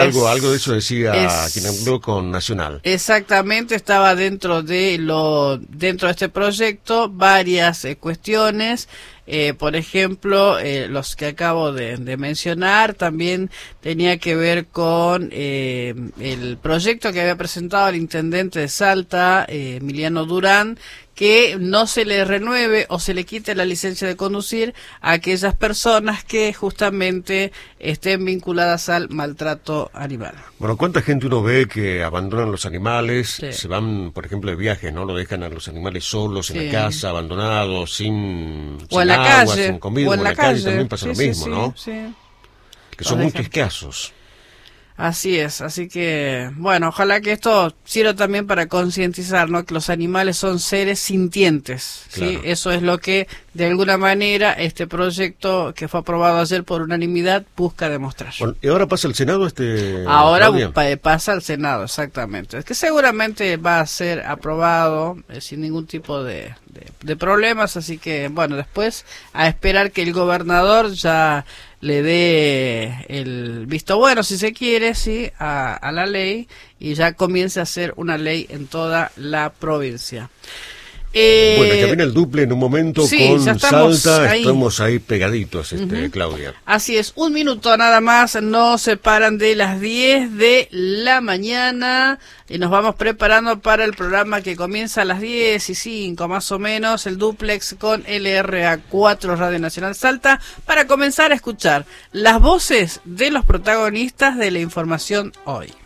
Algo de eso decía quien habló con Nacional. Exactamente, estaba dentro de este proyecto varias cuestiones. Por ejemplo, los que acabo de mencionar, también tenía que ver con el proyecto que había presentado el intendente de Salta, Emiliano Durán, que no se le renueve o se le quite la licencia de conducir a aquellas personas que justamente estén vinculadas al maltrato animal. Bueno, ¿cuánta gente uno ve que abandonan los animales? Sí. Se van, por ejemplo, de viaje, ¿no? Lo dejan a los animales solos en la casa, abandonados, sin en la agua, calle, sin comida, o en la calle calle también pasa lo mismo, ¿no? Sí. Que son muy escasos. Así es, así que, bueno, ojalá que esto sirva también para concientizar, ¿no? Que los animales son seres sintientes, ¿sí? Claro. Eso es lo que, de alguna manera, este proyecto que fue aprobado ayer por unanimidad busca demostrar. Bueno, ¿y ahora pasa al Senado Ahora pasa al Senado, exactamente. Es que seguramente va a ser aprobado sin ningún tipo de problemas, así que, bueno, después a esperar que el gobernador ya le dé el visto bueno, si se quiere, sí, a la ley, y ya comience a ser una ley en toda la provincia. Bueno, ya viene el duple en un momento, sí, con Salta, estamos ahí pegaditos, Claudia. Así es, un minuto nada más, nos separan de las 10 de la mañana y nos vamos preparando para el programa que comienza a las 10:05 más o menos, el duplex con LRA4 Radio Nacional Salta, para comenzar a escuchar las voces de los protagonistas de la información hoy.